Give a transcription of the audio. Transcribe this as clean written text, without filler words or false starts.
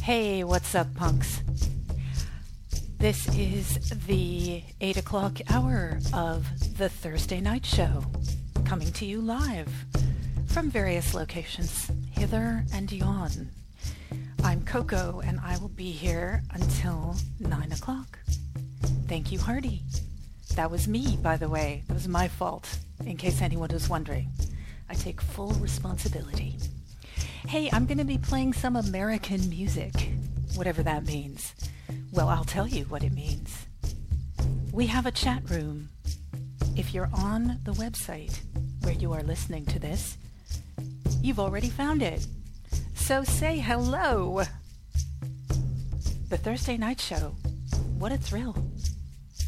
Hey, what's up, punks? This is the 8 o'clock hour of the Thursday Night Show, coming to you live from various locations, hither and yon. I'm Coco, and I will be here until 9 o'clock. Thank you, Hardy. That was me, by the way. It was my fault, in case anyone was wondering. I take full responsibility. Hey, I'm going to be playing some American music, whatever that means. Well, I'll tell you what it means. We have a chat room. If you're on the website where you are listening to this, you've already found it. So say hello. The Thursday Night Show. What a thrill.